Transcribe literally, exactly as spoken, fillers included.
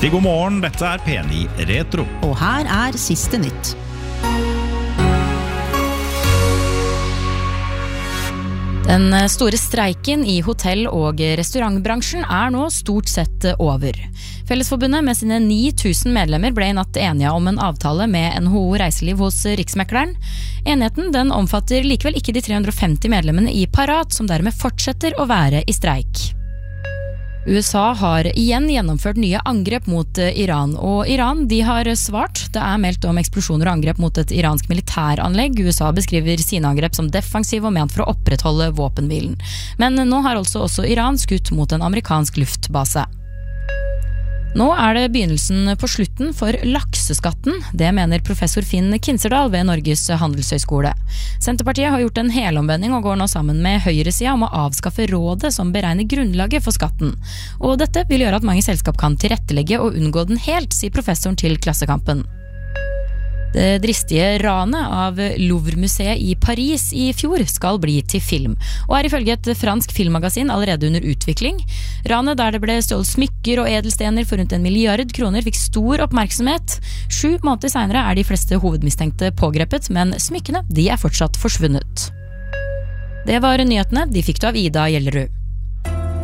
Riktig god morgen, dette er P ni Retro. Og her er siste nytt. Den store streiken i hotell- og restaurantbransjen er nå stort sett over. Fellesforbundet med sine ni tusen medlemmer ble i natt enige om en avtale med N H O Reiseliv hos Riksmekleren. Enigheten den omfatter likevel ikke de tre hundre og femti medlemmene i Parat, som dermed fortsetter å være i streik. U S A har igjen gjennomført nye angrep mot Iran, og Iran de har svart. Det er meldt om eksplosjoner og angrep mot et iransk militæranlegg. U S A beskriver sine angrep som defensiv og ment for å opprettholde våpenhvilen. Men nå har altså også Iran skutt mot en amerikansk luftbase. Nå er det begynnelsen på slutten for lakseskatten. Det mener professor Finn Kinserdal ved Norges handelshøyskole. Senterpartiet har gjort en helomvending og går nå sammen med høyresida om å avskaffe rådet som beregner grunnlaget for skatten. Og dette vil gjøre at mange selskap kan tilrettelegge og unngå den helt, sier professoren til Klassekampen. Det dristige ranet av Louvre-museet i Paris i fjor skal bli til film, og er ifølge et fransk filmmagasin allerede under utvikling. Ranet der det ble stjålet smykker og edelstener for rundt en milliard kroner fikk stor oppmerksomhet. Sju måneder senere er de fleste hovedmistenkte pågrepet, men smykkene de er fortsatt forsvunnet. Det var nyhetene, de fikk du av Ida Gjellerud.